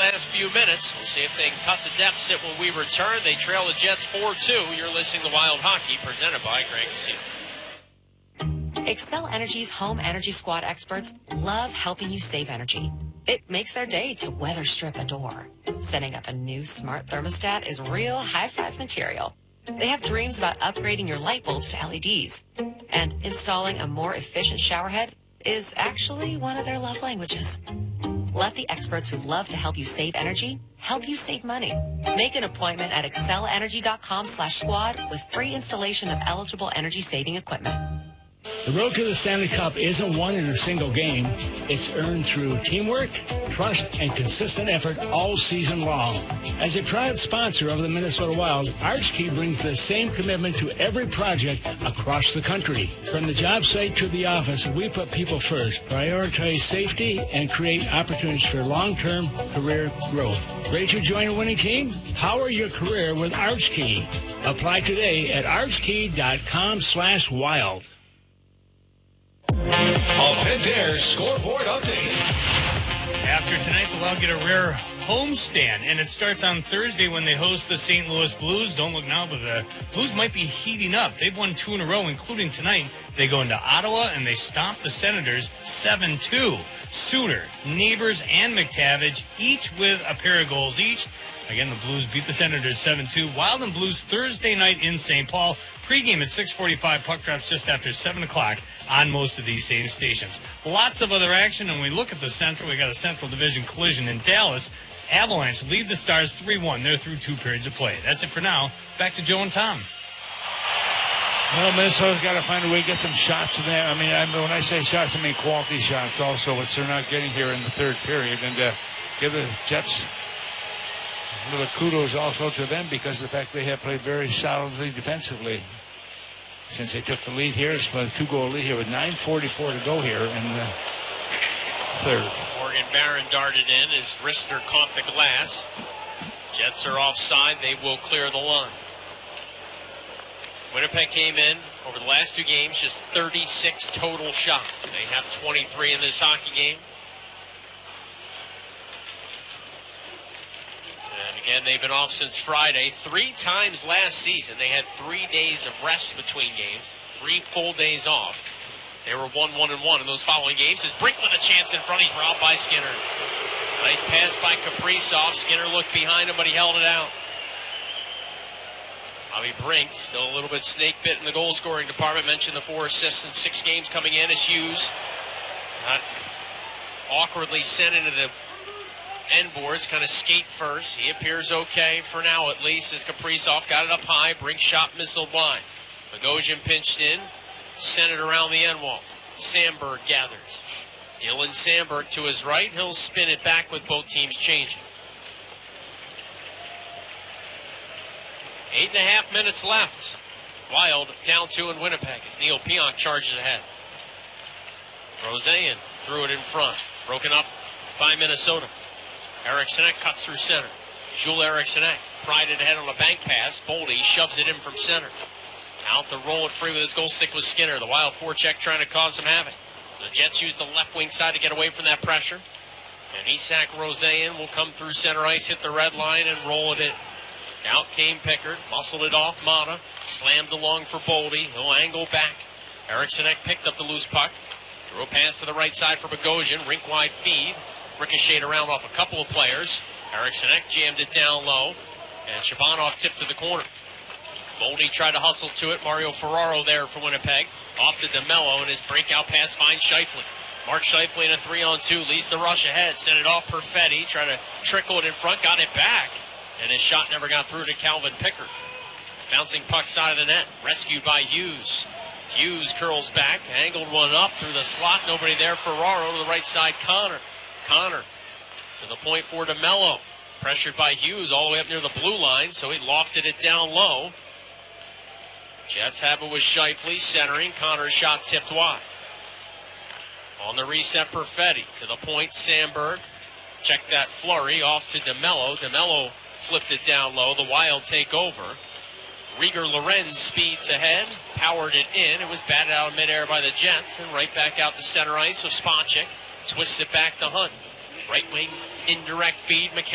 last few minutes. We'll see if they can cut the deficit when we return. They trail the Jets 4-2. You're listening to Wild Hockey, presented by Grand Casino. Xcel Energy's Home Energy Squad experts love helping you save energy. It makes their day to weather strip a door. Setting up a new smart thermostat is real high-five material. They have dreams about upgrading your light bulbs to LEDs. And installing a more efficient showerhead is actually one of their love languages. Let the experts who love to help you save energy help you save money. Make an appointment at excelenergy.com/squad with free installation of eligible energy-saving equipment. The road to the Stanley Cup isn't won in a single game. It's earned through teamwork, trust, and consistent effort all season long. As a proud sponsor of the Minnesota Wild, Archkey brings the same commitment to every project across the country. From the job site to the office, we put people first, prioritize safety, and create opportunities for long-term career growth. Ready to join a winning team? Power your career with Archkey. Apply today at archkey.com/wild. A Pentair scoreboard update. After tonight, the Wild get a rare homestand, and it starts on Thursday when they host the St. Louis Blues. Don't look now, but the Blues might be heating up. They've won 2 in a row, including tonight. They go into Ottawa, and they stomp the Senators 7-2. Suter, Neighbors, and McTavish, each with a pair of goals each. Again, the Blues beat the Senators 7-2. Wild and Blues Thursday night in St. Paul. Pregame at 6:45, puck drops just after 7 o'clock on most of these same stations. Lots of other action, and we look at the Central. We got a Central Division collision in Dallas. Avalanche lead the Stars 3-1. They're through 2 periods of play. That's it for now. Back to Joe and Tom. Well, Minnesota's got to find a way to get some shots in there. I mean, when I say shots, I mean quality shots also, which they're not getting here in the third period. And give the Jets a little kudos also to them because of the fact they have played very solidly defensively since they took the lead here. It's a 2-goal lead here with 9:44 to go here in the third. Morgan Barron darted in as Rister caught the glass. Jets are offside. They will clear the line. Winnipeg came in over the last 2 games, just 36 total shots. They have 23 in this hockey game. And again, they've been off since Friday. 3 times last season, they had 3 days of rest between games, 3 full days off. They were 1-1-1 in those following games. As Brink with a chance in front, he's robbed by Skinner. Nice pass by Kaprizov. Skinner looked behind him, but he held it out. Bobby Brink still a little bit snake bit in the goal scoring department. Mentioned the 4 assists in 6 games coming in as Hughes not awkwardly sent into the end boards, kind of skate first. He appears okay for now at least as Kaprizov got it up high. Brink shot missiled wide. Bogosian pinched in, sent it around the end wall. Sandberg gathers. Dylan Sandberg to his right. He'll spin it back with both teams changing. 8.5 minutes left. Wild down 2 in Winnipeg as Neil Pionk charges ahead. Roseanne threw it in front. Broken up by Minnesota. Eriksson cuts through center. Jules Eriksson pried it ahead on a bank pass. Boldy shoves it in from center. Out to roll it free with his goal stick with Skinner. The Wild forecheck trying to cause some havoc. The Jets use the left wing side to get away from that pressure. And Isak Roseanne will come through center ice, hit the red line, and roll it in. Out came Pickard, muscled it off Mata, slammed along for Boldy. He'll angle back. Eriksson picked up the loose puck. Threw a pass to the right side for Bogosian. Rink-wide feed. Ricocheted around off a couple of players. Eriksson jammed it down low. And Shabanov tipped to the corner. Boldy tried to hustle to it. Mario Ferraro there for Winnipeg. Off to DeMello, and his breakout pass finds Scheifele. Mark Scheifele in a 3-on-2. Leads the rush ahead. Sent it off Perfetti. Tried to trickle it in front. Got it back. And his shot never got through to Calvin Pickard. Bouncing puck side of the net. Rescued by Hughes. Hughes curls back. Angled one up through the slot. Nobody there. Ferraro to the right side. Connor to the point for DeMello. Pressured by Hughes all the way up near the blue line. So he lofted it down low. Jets have it with Scheifele centering. Connor's shot tipped wide. On the reset, Perfetti to the point. Sandberg. Check that flurry off to DeMello. DeMello flipped it down low. The Wild take over. Rieger Lorenz speeds ahead, powered it in. It was batted out of midair by the Jets and right back out to center ice. So Spacek twists it back to Hunt. Right wing indirect feed.